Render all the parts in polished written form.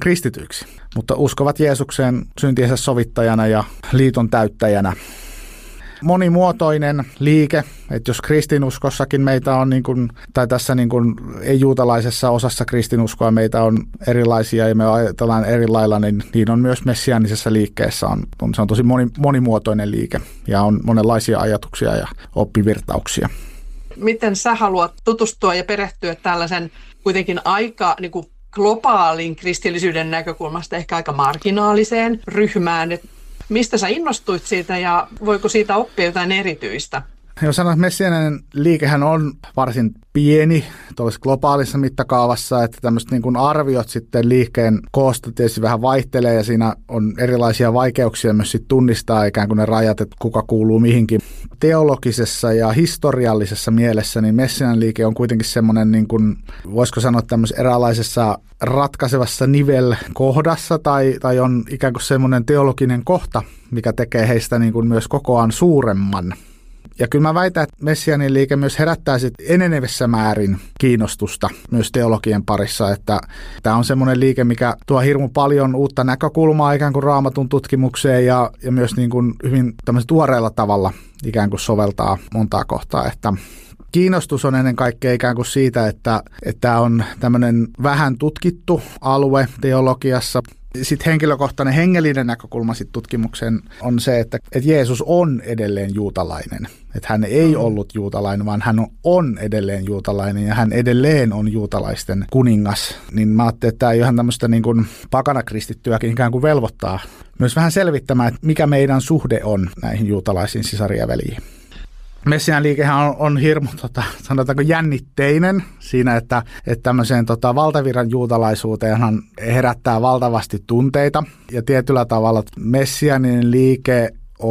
kristityiksi, mutta uskovat Jeesukseen syntiensä sovittajana ja liiton täyttäjänä. Monimuotoinen liike, että jos kristinuskossakin meitä on, tai tässä ei-juutalaisessa osassa kristinuskoa meitä on erilaisia ja me ajatellaan eri lailla, niin on myös messiaanisessa liikkeessä. Se on tosi monimuotoinen liike ja on monenlaisia ajatuksia ja oppivirtauksia. Miten sä haluat tutustua ja perehtyä tällaisen kuitenkin aika globaalin kristillisyyden näkökulmasta ehkä aika marginaaliseen ryhmään? Mistä sä innostuit siitä ja voiko siitä oppia jotain erityistä? Jos sanotaan, että messiaaninen liikehän on varsin pieni tuollaisessa globaalissa mittakaavassa, että tämmöiset arviot sitten liikkeen koosta tietysti vähän vaihtelee ja siinä on erilaisia vaikeuksia myös sitten tunnistaa ikään kuin ne rajat, että kuka kuuluu mihinkin. Teologisessa ja historiallisessa mielessä niin messiaaninen liike on kuitenkin semmoinen, voisiko sanoa tämmöisessä eräänlaisessa ratkaisevassa nivelkohdassa tai on ikään kuin semmoinen teologinen kohta, mikä tekee heistä myös kokoaan suuremman. Ja kyllä mä väitän, että messiaaninen liike myös herättää enenevässä määrin kiinnostusta myös teologien parissa, että tämä on semmoinen liike, mikä tuo hirmu paljon uutta näkökulmaa ikään kuin Raamatun tutkimukseen ja myös hyvin tämmöisellä tuoreella tavalla ikään kuin soveltaa montaa kohtaa, että kiinnostus on ennen kaikkea ikään kuin siitä, että tämä on tämmöinen vähän tutkittu alue teologiassa. Sitten henkilökohtainen hengellinen näkökulma tutkimukseen on se, että Jeesus on edelleen juutalainen. Että hän ei ollut juutalainen, vaan hän on edelleen juutalainen ja hän edelleen on juutalaisten kuningas. Niin mä ajattelin, että tämä ihan tämmöistä pakanakristittyäkin ikään kuin velvoittaa myös vähän selvittämään, että mikä meidän suhde on näihin juutalaisiin sisariin ja veljiin. Messiaan liikehän on hirmu, sanotaanko jännitteinen siinä, että tämmöiseen valtavirran juutalaisuuteenhan herättää valtavasti tunteita. Ja tietyllä tavalla messiaaninen liike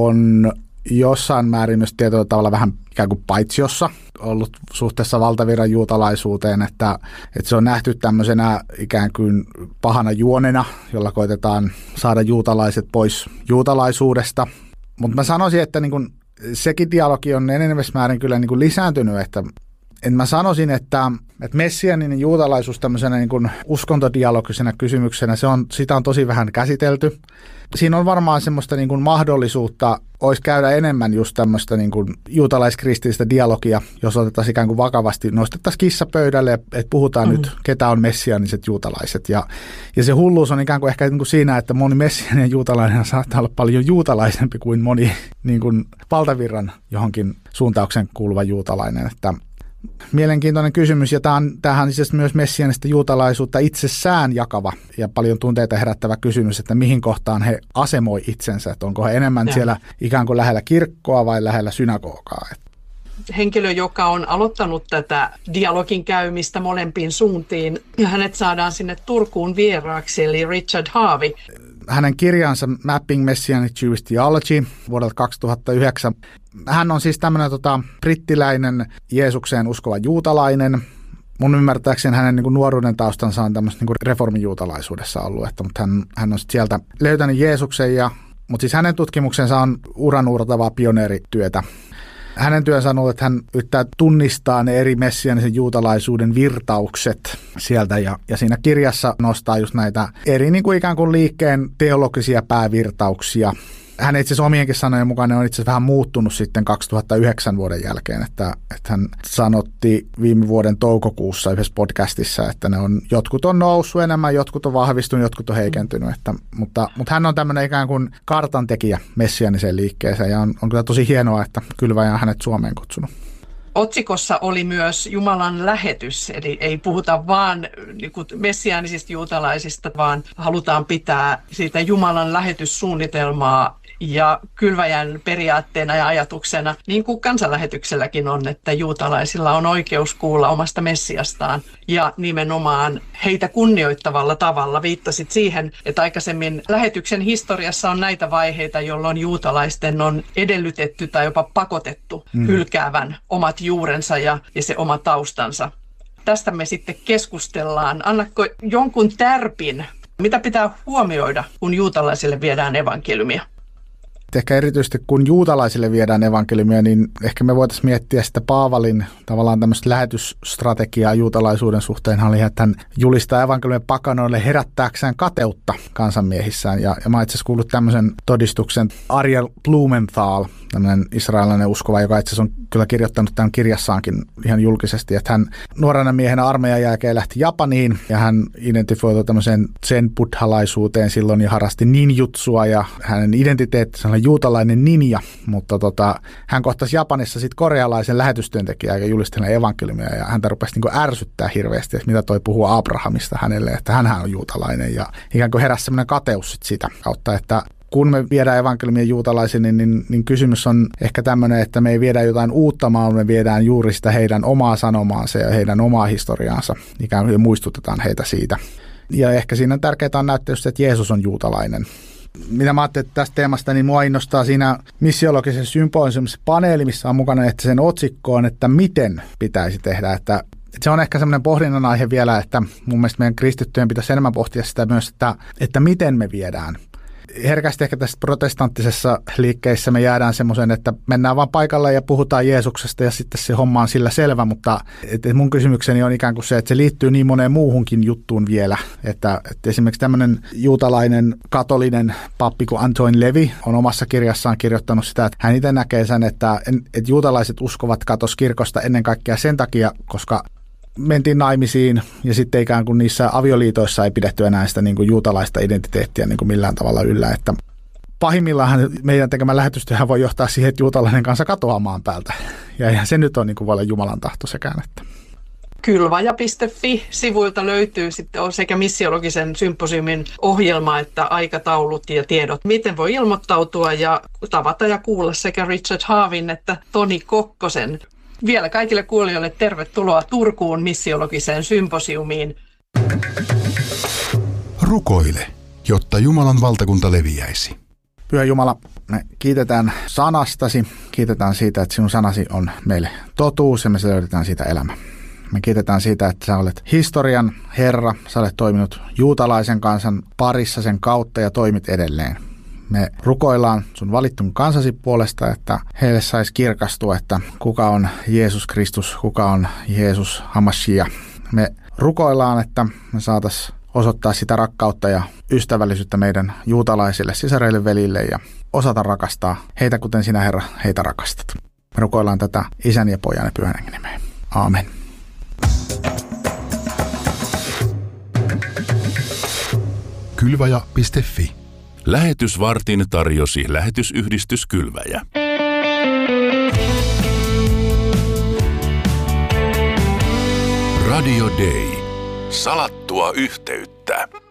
on jossain määrin myös tietyllä tavalla vähän ikään kuin paitsiossa ollut suhteessa valtavirran juutalaisuuteen, että se on nähty tämmöisenä ikään kuin pahana juonena, jolla koitetaan saada juutalaiset pois juutalaisuudesta. Mutta mä sanoisin, että sekin dialogi on enenevässä määrin kyllä lisääntynyt, että mä sanoisin, että messiaaninen juutalaisuus tämmöisenä uskontodialogisena kysymyksenä, sitä on tosi vähän käsitelty. Siinä on varmaan semmoista mahdollisuutta, olisi käydä enemmän just tämmöistä juutalaiskristillistä dialogia, jos otettaisiin ikään kuin vakavasti, nostettaisiin kissa pöydälle, että puhutaan nyt, ketä on messiaaniset juutalaiset. Ja se hulluus on ikään kuin ehkä siinä, että moni messiaaninen juutalainen saattaa olla paljon juutalaisempi kuin moni valtavirran johonkin suuntauksen kuuluva juutalainen, että mielenkiintoinen kysymys, ja tämähän on siis myös messiaanista juutalaisuutta itsessään jakava ja paljon tunteita herättävä kysymys, että mihin kohtaan he asemoi itsensä, että onko he enemmän siellä ikään kuin lähellä kirkkoa vai lähellä synagogaa. Henkilö, joka on aloittanut tätä dialogin käymistä molempiin suuntiin, ja hänet saadaan sinne Turkuun vieraaksi, eli Richard Harvey. Hänen kirjansa Mapping Messianic Jewish Theology vuodelta 2009. Hän on siis tämmöinen brittiläinen Jeesukseen uskova juutalainen. Mun ymmärtääkseni hänen nuoruuden taustansa on tämmöistä reformijuutalaisuudessa ollut, mutta hän on sieltä löytänyt Jeesuksen, mutta siis hänen tutkimuksensa on uranuurtavaa pioneerityötä. Hänen työnsä on ollut, että hän yrittää tunnistaa ne eri messiaanisen juutalaisuuden virtaukset sieltä ja siinä kirjassa nostaa just näitä eri ikään kuin liikkeen teologisia päävirtauksia. Hän itse asiassa omienkin sanojen mukaan ne on itse asiassa vähän muuttunut sitten 2009 vuoden jälkeen, että hän sanotti viime vuoden toukokuussa yhdessä podcastissa, että jotkut on noussut enemmän, jotkut on vahvistunut, jotkut on heikentynyt, mutta hän on tämmöinen ikään kuin kartantekijä messiaaniseen liikkeeseen ja on kyllä tosi hienoa, että Kylväjä on hänet Suomeen kutsunut. Otsikossa oli myös Jumalan lähetys, eli ei puhuta vaan messiaanisista juutalaisista, vaan halutaan pitää siitä Jumalan lähetyssuunnitelmaa ja Kylväjän periaatteena ja ajatuksena, niin kuin kansanlähetykselläkin on, että juutalaisilla on oikeus kuulla omasta Messiastaan ja nimenomaan heitä kunnioittavalla tavalla. Viittasit siihen, että aikaisemmin lähetyksen historiassa on näitä vaiheita, jolloin juutalaisten on edellytetty tai jopa pakotettu hylkäävän omat juurensa ja se oma taustansa. Tästä me sitten keskustellaan. Annatko jonkun tärpin, mitä pitää huomioida, kun juutalaisille viedään evankeliumia? Ehkä erityisesti kun juutalaisille viedään evankeliumia, niin ehkä me voitaisiin miettiä sitä Paavalin tavallaan tämmöistä lähetysstrategiaa juutalaisuuden suhteen, oli, että hän julistaa evankeliumin pakanoille herättääkseen kateutta kansanmiehissään. Ja mä itse asiassa kuullut tämmöisen todistuksen Ariel Blumenthal, tämmöinen israelilainen uskova, joka itse asiassa on kyllä kirjoittanut tämän kirjassaankin ihan julkisesti, että hän nuorena miehenä armeijan jälkeen lähti Japaniin ja hän identifioitui tämmöiseen zen-buddhalaisuuteen silloin ja harrasti ninjutsua ja hänen identiteettinsä oli juutalainen ninja, mutta hän kohtasi Japanissa sitten korealaisen lähetystyöntekijän ja julisteli evankeliumia ja häntä rupesi niin kuin ärsyttää hirveästi, että mitä toi puhuu Abrahamista hänelle, että hänhän on juutalainen ja ikään kuin heräsi semmoinen kateus sit sitä kautta, että kun me viedään evankeliumia juutalaisille, niin kysymys on ehkä tämmöinen, että me ei viedä jotain uutta, vaan me viedään juuri sitä heidän omaa sanomaansa ja heidän omaa historiaansa, ikään kuin muistutetaan heitä siitä. Ja ehkä siinä on tärkeää on näyttää just, että Jeesus on juutalainen. Mitä mä ajattelin tästä teemasta, niin mua innostaa siinä missiologisen symposiumissa paneeli, missä on mukana, että sen otsikko on, että miten pitäisi tehdä, että se on ehkä semmoinen pohdinnan aihe vielä, että mun mielestä meidän kristittyjen pitäisi enemmän pohtia sitä myös, että miten me viedään. Herkästi ehkä tässä protestanttisessa liikkeessä me jäädään semmoisen, että mennään vaan paikalle ja puhutaan Jeesuksesta ja sitten se homma on sillä selvä, mutta mun kysymykseni on ikään kuin se, että se liittyy niin moneen muuhunkin juttuun vielä, että esimerkiksi tämmöinen juutalainen katolinen pappi kuin Antoine Levy on omassa kirjassaan kirjoittanut sitä, että hän itse näkee sen, että juutalaiset uskovat katos kirkosta ennen kaikkea sen takia, koska mentiin naimisiin ja sitten ikään kuin niissä avioliitoissa ei pidetty enää sitä niin kuin juutalaista identiteettiä niin kuin millään tavalla yllä. Että pahimmillaan meidän tekemä lähetystyöhän voi johtaa siihen, että juutalainen kansa katoaa maan päältä. Ja eihän se nyt ole niin kuin voi olla Jumalan tahto sekään. Että. Kylvaja.fi-sivuilta löytyy sitten sekä missiologisen symposiumin ohjelma että aikataulut ja tiedot, miten voi ilmoittautua ja tavata ja kuulla sekä Richard Haavin että Toni Kokkosen. Vielä kaikille kuulijoille tervetuloa Turkuun missiologiseen symposiumiin. Rukoile, jotta Jumalan valtakunta leviäisi. Pyhä Jumala, me kiitetään sanastasi, kiitetään siitä, että sinun sanasi on meille totuus ja me löydetään siitä elämä. Me kiitetään siitä, että sä olet historian Herra, sä olet toiminut juutalaisen kansan parissa sen kautta ja toimit edelleen. Me rukoillaan sun valittun kansasi puolesta, että heille saisi kirkastua, että kuka on Jeesus Kristus, kuka on Jeesus Hamashia. Me rukoillaan, että me saataisiin osoittaa sitä rakkautta ja ystävällisyyttä meidän juutalaisille sisareille, velille ja osata rakastaa heitä, kuten sinä, Herra, heitä rakastat. Me rukoillaan tätä Isän ja Pojan ja Pyhän Hengen nimeen. Aamen. Kylvaja.fi. Lähetysvartin tarjosi lähetysyhdistys Kylväjä. Radio Day. Salattua yhteyttä.